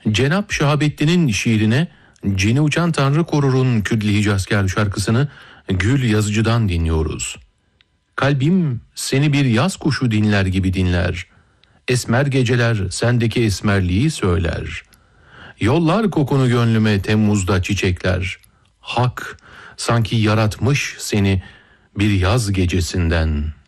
Cenab Şahabettin'in şiirine Cini Uçan Tanrı Korur'un Küdli Hicazkar şarkısını Gül Yazıcı'dan dinliyoruz. Kalbim seni bir yaz kuşu dinler gibi dinler. Esmer geceler sendeki esmerliği söyler. Yollar kokunu gönlüme Temmuz'da çiçekler. Hak sanki yaratmış seni bir yaz gecesinden.